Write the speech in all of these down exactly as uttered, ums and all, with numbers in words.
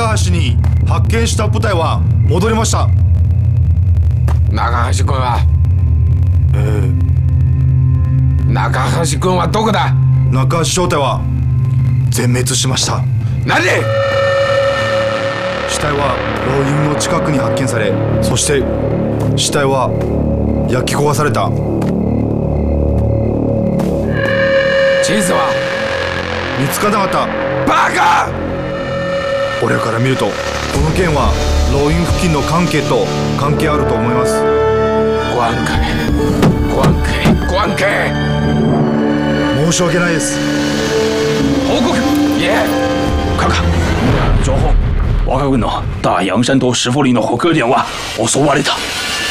橋に発見した部隊は戻りました。 中橋君はえー、中橋君はどこだ？ 中橋小隊は全滅しました。 何で？ 死体は牢院の近くに発見され、そして死体は焼き焦がされた。 地図は見つからなかった。 バカ！ 俺から見るとこの件は牢院付近の関係と関係あると思います。 关係关係关係申し訳ないです。 報告。いえ、 看看情報。我が軍の大洋山島石涪里の北点は襲われた。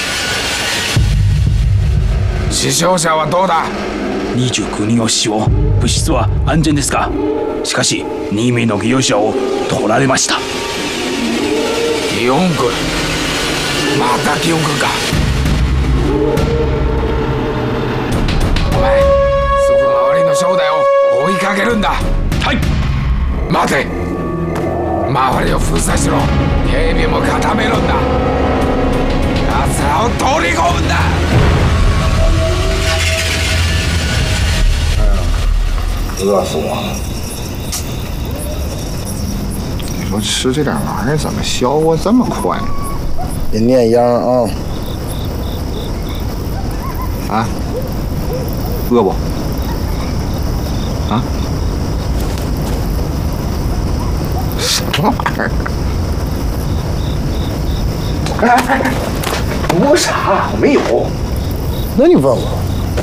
死傷者はどうだ？ にじゅうきゅうにんを死亡、物質は安全ですが、しかしに名の技能者を取られました。 祇園軍、また祇園軍か。お前、すぐ周りの正代を追いかけるんだ。 はい。 待て、周りを封鎖しろ。警備も固めるんだ。奴らを取り込むんだ。 饿死我了！你说吃这点玩意儿怎么消化这么快？ 别念秧啊！ 啊？饿不？啊？什么玩意儿？哎哎哎！我啥？我没有。 那你问我？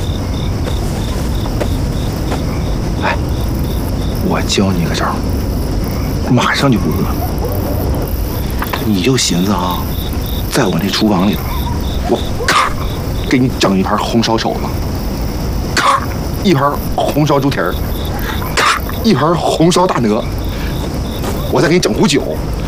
哎，我教你个招，马上就不饿。你就寻思啊，在我那厨房里头，我咔给你整一盘红烧肘子，咔一盘红烧猪蹄儿，咔一盘红烧大鹅，我再给你整壶酒，